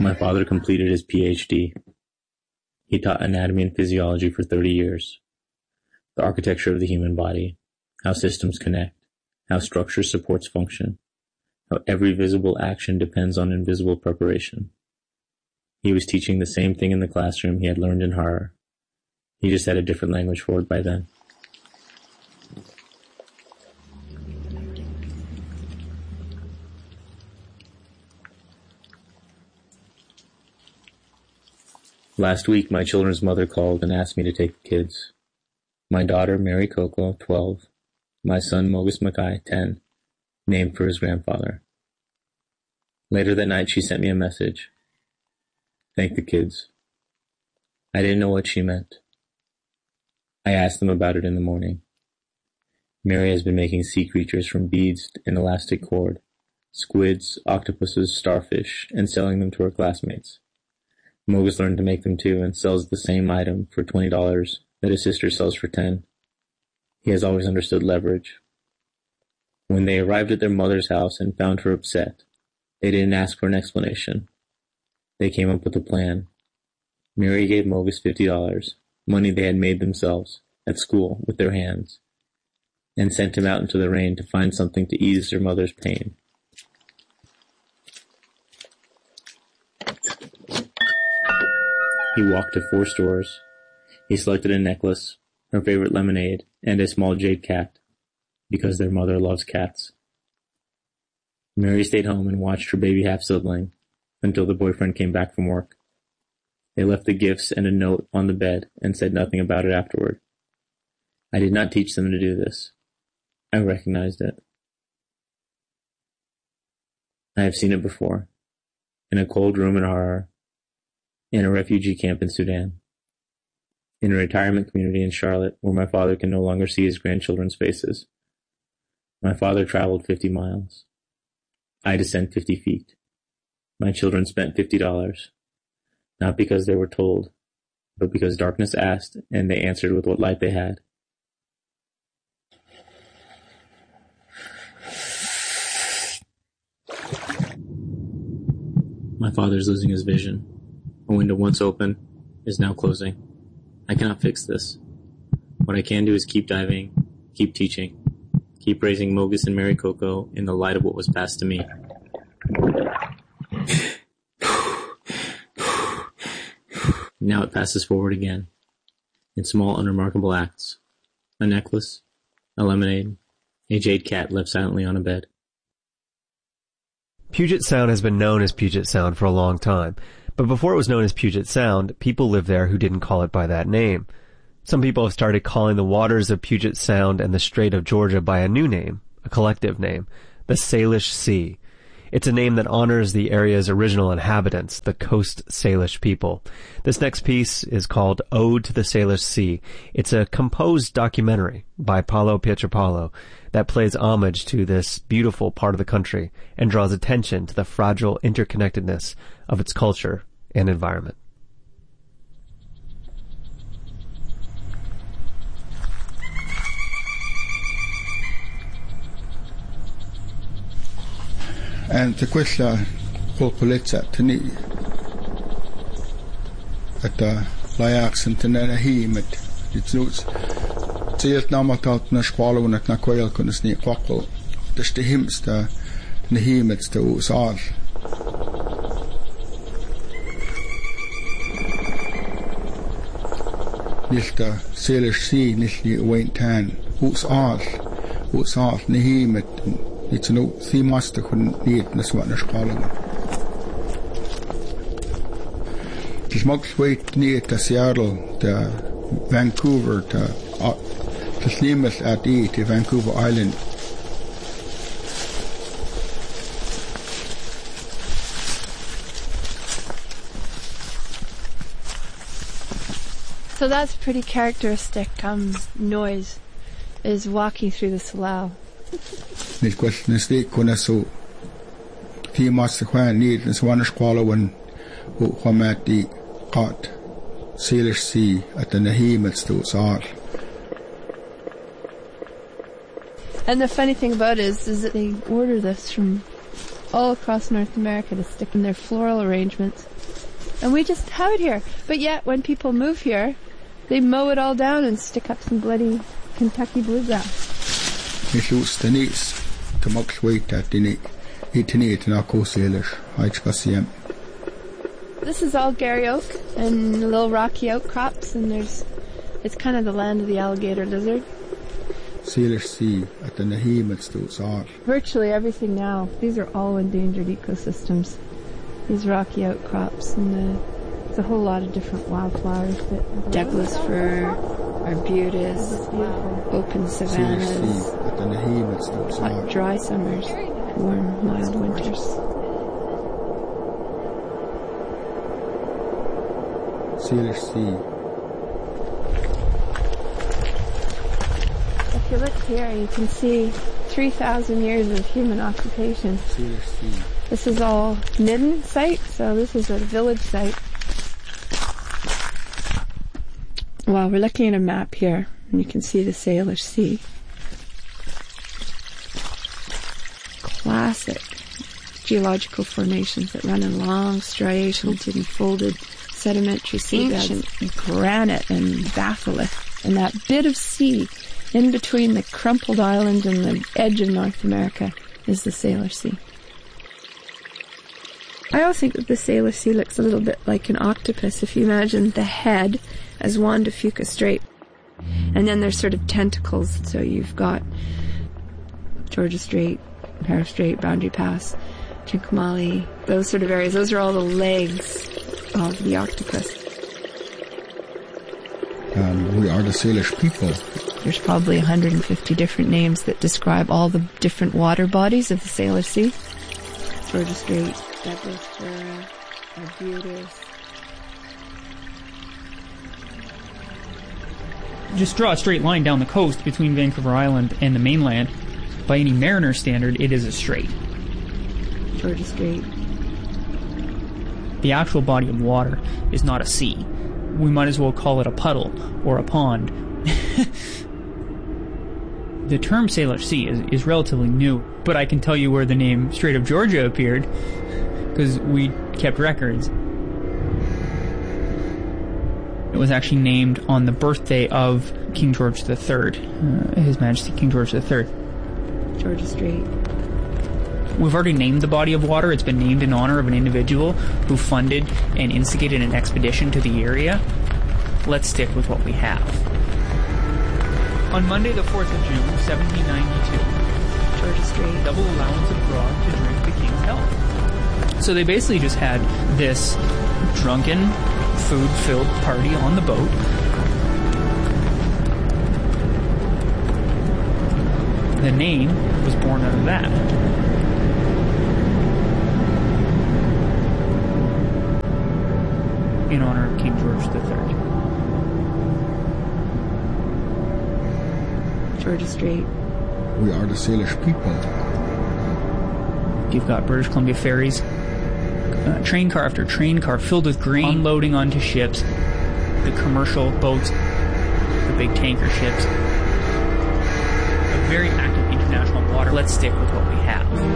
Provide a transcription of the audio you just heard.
My father completed his PhD. He taught anatomy and physiology for 30 years. The architecture of the human body, how systems connect, how structure supports function, how every visible action depends on invisible preparation. He was teaching the same thing in the classroom he had learned in Harrer. He just had a different language for it by then. Last week, my children's mother called and asked me to take the kids. My daughter, Mary Coco, 12. My son, Mogus Mackay, 10. Named for his grandfather. Later that night, she sent me a message. Thank the kids. I didn't know what she meant. I asked them about it in the morning. Mary has been making sea creatures from beads and elastic cord, squids, octopuses, starfish, and selling them to her classmates. Mogus learned to make them too and sells the same item for $20 that his sister sells for $10. He has always understood leverage. When they arrived at their mother's house and found her upset, they didn't ask for an explanation. They came up with a plan. Mary gave Mogus $50, money they had made themselves, at school, with their hands, and sent him out into the rain to find something to ease their mother's pain. He walked to 4 stores. He selected a necklace, her favorite lemonade, and a small jade cat, because their mother loves cats. Mary stayed home and watched her baby half-sibling until the boyfriend came back from work. They left the gifts and a note on the bed and said nothing about it afterward. I did not teach them to do this. I recognized it. I have seen it before, in a cold room in Harrer, in a refugee camp in Sudan, in a retirement community in Charlotte where my father can no longer see his grandchildren's faces. My father traveled 50 miles. I descend 50 feet. My children spent $50, not because they were told, but because darkness asked and they answered with what light they had. My father is losing his vision. A window once open is now closing. I cannot fix this. What I can do is keep diving, keep teaching, keep raising Mogus and Mary Coco in the light of what was passed to me. Now it passes forward again, in small, unremarkable acts. A necklace, a lemonade, a jade cat left silently on a bed. Puget Sound has been known as Puget Sound for a long time, but before it was known as Puget Sound, people lived there who didn't call it by that name. Some people have started calling the waters of Puget Sound and the Strait of Georgia by a new name, a collective name, the Salish Sea. It's a name that honors the area's original inhabitants, the Coast Salish people. This next piece is called Ode to the Salish Sea. It's a composed documentary by Paulo Pietropalo that plays homage to this beautiful part of the country and draws attention to the fragile interconnectedness of its culture and environment. And the question Polpolitsa Tani at the Layax and Tenahim it's notes. Tilt Namatat Nashqualo at Nakoil Kunisni Quackle. The Stihims the Nahimets the Usal. Nilta Salish Sea Nilly Wayne Tan Usal Nahimet. It's no themaster couldn't need this one as calling. This much weight near to Seattle, to Vancouver, to Slimus at to Vancouver Island. So that's pretty characteristic noise, is walking through the slough. This question is the Kunasu. He must have need this one squallow when who at the caught Salish Sea at the Nahimets to us all. And the funny thing about it is that they order this from all across North America to stick in their floral arrangements. And we just have it here. But yet, when people move here, they mow it all down and stick up some bloody Kentucky bluegrass. This is all Gary Oak and little rocky outcrops, and it's kind of the land of the alligator lizard. Virtually everything now, these are all endangered ecosystems. These rocky outcrops, and there's a whole lot of different wildflowers. Douglas fir, arbutus, open savannas, hot, dry summers, warm, mild winters. Salish Sea. If you look here, you can see 3,000 years of human occupation. Salish Sea. This is all Nidden site, so this is a village site. Well, we're looking at a map here, and you can see the Salish Sea. Classic geological formations that run in long striations in folded sedimentary seabeds. Ancient granite and batholith, and that bit of sea in between the crumpled island and the edge of North America is the Salish Sea. I always think that the Salish Sea looks a little bit like an octopus. If you imagine the head as Juan de Fuca Strait, and then there's sort of tentacles, so you've got Georgia Strait, Harris Strait, Boundary Pass, Trincomalee, those sort of areas. Those are all the legs of the octopus. We are the Salish people. There's probably 150 different names that describe all the different water bodies of the Salish Sea. Georgia Strait, Douglas fir, arbutus. Just draw a straight line down the coast between Vancouver Island and the mainland. By any mariner standard, it is a strait. Georgia Strait. The actual body of water is not a sea. We might as well call it a puddle or a pond. The term Salish Sea is relatively new, but I can tell you where the name Strait of Georgia appeared, because we kept records. It was actually named on the birthday of King George III, His Majesty King George III. Georgia Strait. We've already named the body of water. It's been named in honor of an individual who funded and instigated an expedition to the area. Let's stick with what we have. On Monday, the 4th of June, 1792, Georgia Strait. double allowance of grog to drink the king's health. So they basically just had this drunken, food-filled party on the boat. The name was born out of that. In honor of King George III. Georgia Strait. We are the Salish people. You've got British Columbia ferries, train car after train car filled with grain, unloading onto ships, the commercial boats, the big tanker ships. A very active international water. Let's stick with what we have.